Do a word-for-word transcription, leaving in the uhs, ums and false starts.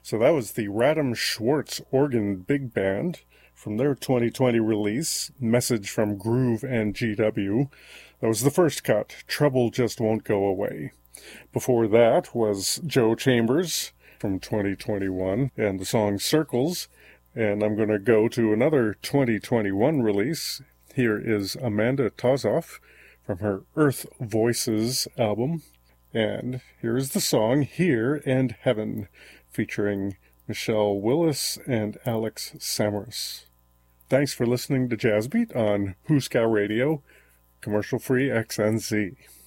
So that was the Radom Schwartz Organ Big Band from their twenty twenty release, Message from Groove and G W. That was the first cut, Trouble Just Won't Go Away. Before that was Joe Chambers from twenty twenty-one and the song Circles. And I'm going to go to another twenty twenty-one release. Here is Amanda Tozoff from her Earth Voices album. And here is the song Here and Heaven, featuring Michelle Willis and Alex Samaras. Thanks for listening to Jazzbeat on Huska Radio, commercial-free X N Z.